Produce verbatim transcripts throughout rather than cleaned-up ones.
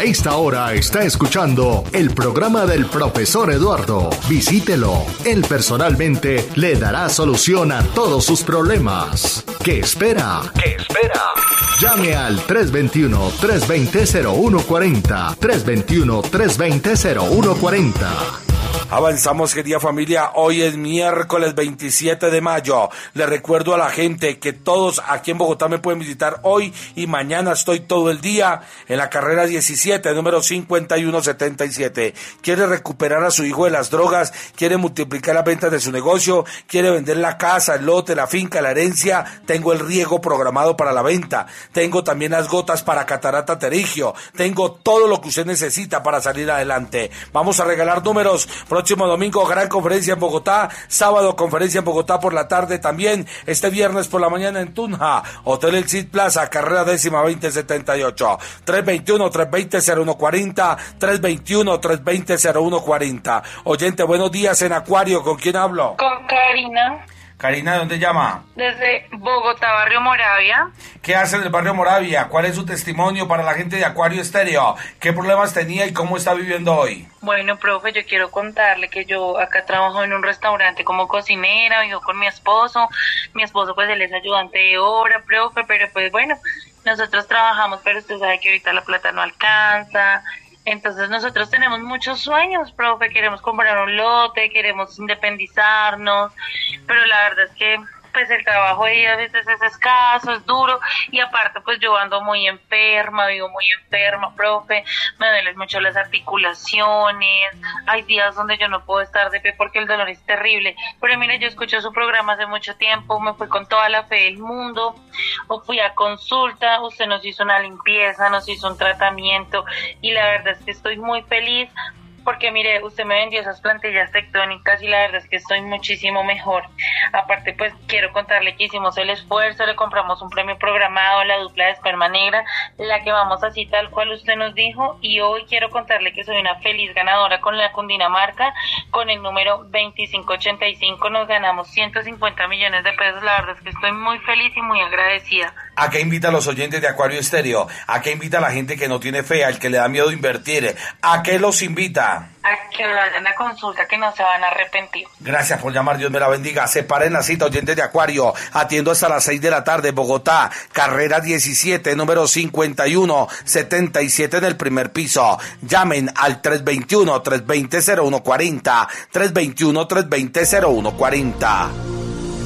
A esta hora está escuchando el programa del profesor Eduardo. Visítelo. Él personalmente le dará solución a todos sus problemas. ¿Qué espera? ¿Qué espera? Llame al tres dos uno, tres dos cero, cero uno cuatro cero, tres dos uno, tres dos cero, cero uno cuatro cero. Avanzamos, querida familia. Hoy es miércoles veintisiete de mayo. Le recuerdo a la gente que todos aquí en Bogotá me pueden visitar hoy y mañana. Estoy todo el día en la carrera diecisiete, número cincuenta y uno setenta y siete. ¿Quiere recuperar a su hijo de las drogas? ¿Quiere multiplicar las ventas de su negocio? ¿Quiere vender la casa, el lote, la finca, la herencia? Tengo el riego programado para la venta. Tengo también las gotas para catarata pterigio. Tengo todo lo que usted necesita para salir adelante. Vamos a regalar números. Próximo domingo, gran conferencia en Bogotá. Sábado, conferencia en Bogotá por la tarde también. Este viernes por la mañana en Tunja. Hotel El Cid Plaza, carrera décima veinte setenta y ocho. tres dos uno, tres dos cero, cero uno cuatro cero. tres dos uno, tres dos cero, cero uno cuatro cero. Oyente, buenos días en Acuario. ¿Con quién hablo? Con Karina. Karina, ¿de dónde llama? Desde Bogotá, barrio Moravia. ¿Qué hace en el barrio Moravia? ¿Cuál es su testimonio para la gente de Acuario Estéreo? ¿Qué problemas tenía y cómo está viviendo hoy? Bueno, profe, yo quiero contarle que yo acá trabajo en un restaurante como cocinera, vivo con mi esposo. Mi esposo, pues, él es ayudante de obra, profe, pero pues bueno, nosotros trabajamos, pero usted sabe que ahorita la plata no alcanza. Entonces nosotros tenemos muchos sueños, profe, queremos comprar un lote, queremos independizarnos, pero la verdad es que pues el trabajo ahí a veces es escaso, es duro, y aparte pues yo ando muy enferma, vivo muy enferma, profe, me duelen mucho las articulaciones, hay días donde yo no puedo estar de pie porque el dolor es terrible, pero mire, yo escuché su programa hace mucho tiempo, me fui con toda la fe del mundo, o fui a consulta, usted nos hizo una limpieza, nos hizo un tratamiento, y la verdad es que estoy muy feliz, porque mire, usted me vendió esas plantillas tectónicas y la verdad es que estoy muchísimo mejor. Aparte, pues quiero contarle que hicimos el esfuerzo, le compramos un premio programado, la dupla de esperma negra, la que vamos así tal cual usted nos dijo, y hoy quiero contarle que soy una feliz ganadora con la Cundinamarca, con el número veinticinco ochenta y cinco nos ganamos ciento cincuenta millones de pesos, la verdad es que estoy muy feliz y muy agradecida. ¿A qué invita a los oyentes de Acuario Estéreo? ¿A qué invita a la gente que no tiene fe, al que le da miedo invertir? ¿A qué los invita? A que vayan a consulta, que no se van a arrepentir. Gracias por llamar, Dios me la bendiga. Separen la cita, oyentes de Acuario. Atiendo hasta las seis de la tarde, Bogotá, carrera diecisiete, número cincuenta y uno setenta y siete en el primer piso. Llamen al tres dos uno, tres dos cero, cero uno cuatro cero, tres dos uno, tres dos cero, cero uno cuatro cero.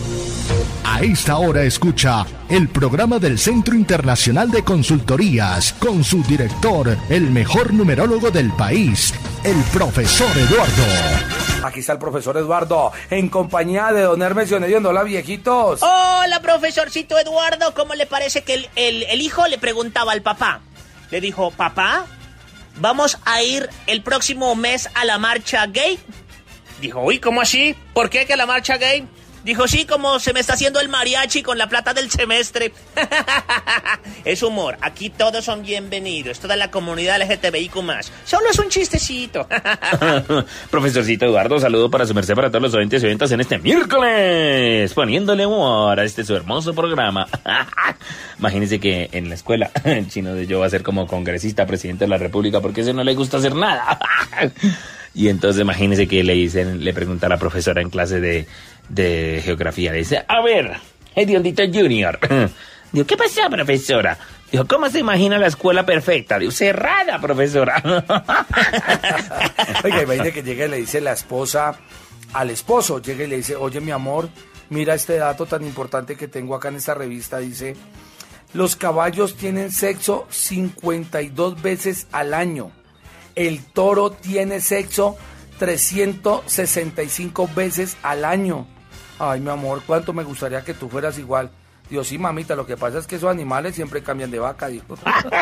A esta hora escucha el programa del Centro Internacional de Consultorías con su director, el mejor numerólogo del país, el profesor Eduardo. Aquí está el profesor Eduardo, en compañía de don Hermes Dionisio. Hola, viejitos. Hola, profesorcito Eduardo. ¿Cómo le parece que el, el, el hijo le preguntaba al papá? Le dijo, papá, ¿vamos a ir el próximo mes a la marcha gay? Dijo, uy, ¿cómo así? ¿Por qué que a la marcha gay? Dijo, sí, como se me está haciendo el mariachi con la plata del semestre. Es humor, aquí todos son bienvenidos, toda la comunidad L G T B I Q más. Solo es un chistecito. Profesorcito Eduardo, saludo para su merced, para todos los oyentes y oyentas en este miércoles, poniéndole humor a este su hermoso programa. Imagínense que en la escuela, el chino de yo va a ser como congresista, presidente de la república, porque a ese no le gusta hacer nada. Y entonces imagínense que le dicen, le pregunta a la profesora en clase de, de geografía, le dice, a ver, Hediondito Junior. Digo, ¿qué pasó, profesora? Dijo, ¿cómo se imagina la escuela perfecta? Digo, cerrada, profesora. Oiga, imagínate que llega y le dice la esposa al esposo, llega y le dice, oye, mi amor, mira este dato tan importante que tengo acá en esta revista, dice, los caballos tienen sexo cincuenta y dos veces al año. El toro tiene sexo trescientas sesenta y cinco veces al año. Ay, mi amor, cuánto me gustaría que tú fueras igual. Dios, sí, mamita, lo que pasa es que esos animales siempre cambian de vaca, dijo.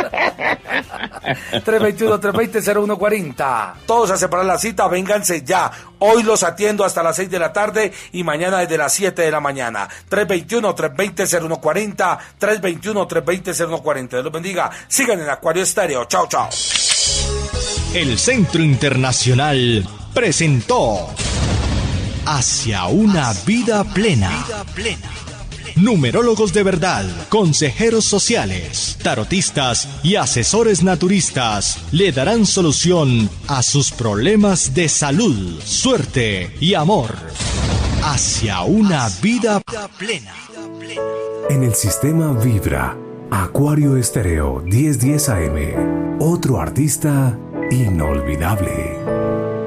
tres dos uno, tres dos cero, cero uno cuatro cero. Todos a separar la cita, vénganse ya. Hoy los atiendo hasta las seis de la tarde y mañana desde las siete de la mañana. tres dos uno, tres dos cero, cero uno cuatro cero, tres dos uno, tres dos cero, cero uno cuatro cero. Dios los bendiga. Sigan en Acuario Estéreo. Chao, chao. El Centro Internacional presentó Hacia una vida plena. numerólogos de verdad, consejeros sociales, tarotistas y asesores naturistas le darán solución a sus problemas de salud, suerte y amor. Hacia una vida plena. En el sistema Vibra, Acuario Estéreo diez diez A M, otro artista inolvidable.